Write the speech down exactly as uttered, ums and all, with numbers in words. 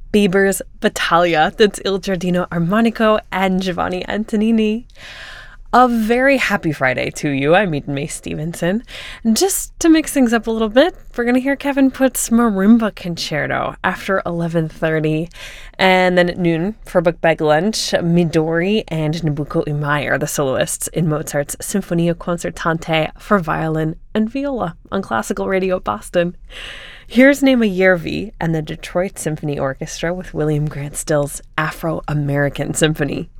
Bieber's Battaglia. That's Il Giardino Armonico and Giovanni Antonini. A very happy Friday to you. I'm Eden Mae Stevenson. And just to mix things up a little bit, we're going to hear Kevin Putt's Marimba Concerto after eleven thirty. And then at noon, for book bag lunch, Midori and Nobuko Imai are the soloists in Mozart's Sinfonia Concertante for violin and viola on Classical Radio Boston. Here's Nema Järvi and the Detroit Symphony Orchestra with William Grant Still's Afro-American Symphony.